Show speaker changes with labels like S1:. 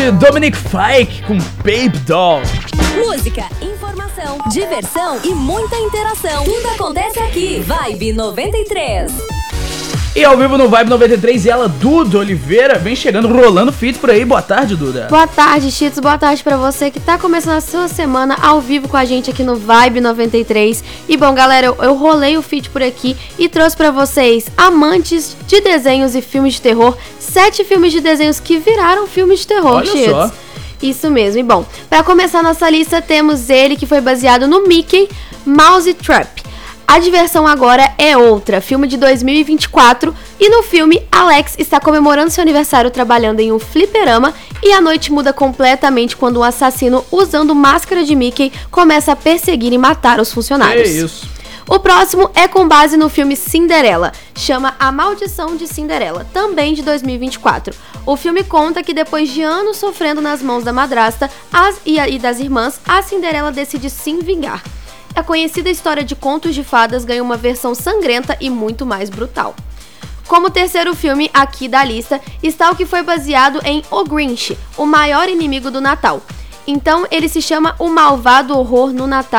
S1: de Dominic Fike com Baby Doll.
S2: Música, informação, diversão e muita interação. Tudo acontece aqui. Vibe 93.
S1: E ao vivo no Vibe 93, ela, Duda Oliveira, vem chegando, rolando feat por aí. Boa tarde, Duda.
S3: Boa tarde, Cheetos. Boa tarde pra você que tá começando a sua semana ao vivo com a gente aqui no Vibe 93. E bom, galera, eu rolei o feat por aqui e trouxe pra vocês, amantes de desenhos e filmes de terror, 7 filmes de desenhos que viraram filmes de terror,
S1: Olha
S3: Cheetos.
S1: só.
S3: Isso mesmo. E bom, pra começar nossa lista, temos ele que foi baseado no Mickey, Mouse Trap. A diversão agora é outra, filme de 2024, e no filme, Alex está comemorando seu aniversário trabalhando em um fliperama e a noite muda completamente quando um assassino, usando máscara de Mickey, começa a perseguir e matar os funcionários.
S1: Que isso.
S3: O próximo é com base no filme Cinderela, chama A Maldição de Cinderela, também de 2024. O filme conta que depois de anos sofrendo nas mãos da madrasta e das irmãs, a Cinderela decide se vingar. A conhecida história de contos de fadas ganha uma versão sangrenta e muito mais brutal. Como terceiro filme aqui da lista está o que foi baseado em O Grinch, o maior inimigo do Natal. Então ele se chama O Malvado Horror no Natal.